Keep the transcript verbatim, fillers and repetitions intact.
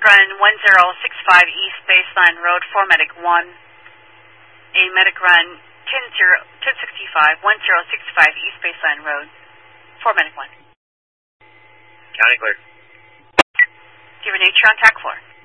run one zero six five East Baseline Road, four medic one. A medic run ten sixty-five, one zero six five East Baseline Road, four medic one. County clear. Give your nature on T A C four.